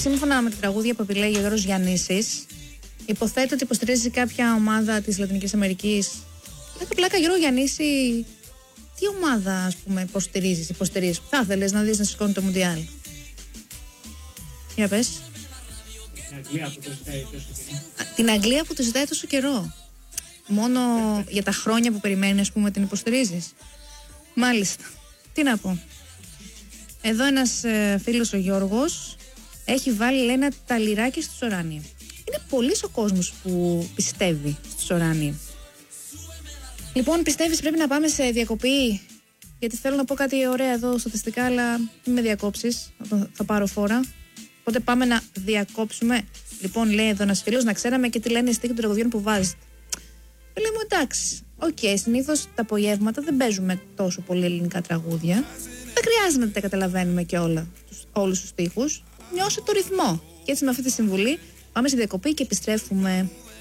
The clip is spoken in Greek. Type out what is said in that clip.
σύμφωνα με τα τραγούδια που επιλέγει ο Γιώργος Γιαννήσης, υποθέτω ότι υποστηρίζει κάποια ομάδα της Λατινικής Αμερικής. Έχω πλάκα, Γιώργο Γιαννήση, τι ομάδα, ας πούμε, υποστηρίζεις? Θα ήθελες να δεις να σηκώνει το Μουντιάλ? Για πες. Την Αγγλία που το ζητάει τόσο καιρό. Την Αγγλία που το ζητάει τόσο καιρό. Μόνο για τα χρόνια που περιμένει, ας πούμε, την υποστηρίζεις? Μάλιστα. Τι να πω. Εδώ ένας φίλος, ο Γιώργος, έχει βάλει, λέει, ένα ταλιράκι στους ουράνιοι. Είναι πολύς ο κόσμος που πιστεύει στους ουράνιοι. Λοιπόν, πιστεύεις πρέπει να πάμε σε διακοπή? Γιατί θέλω να πω κάτι ωραία εδώ στατιστικά, αλλά μην με διακόψεις. Θα πάρω φόρα. Οπότε πάμε να διακόψουμε. Λοιπόν, λέει εδώ ένας φίλος, να ξέραμε και τι λένε οι στίχοι των τραγουδιών που βάζετε. Λέει μου, εντάξει. Οκ, συνήθως τα απογεύματα δεν παίζουμε τόσο πολύ ελληνικά τραγούδια. Δεν χρειάζεται να τα καταλαβαίνουμε και όλους τους στίχους. Νιώσε το ρυθμό. Και έτσι με αυτή τη συμβουλή πάμε στη διακοπή και επιστρέφουμε.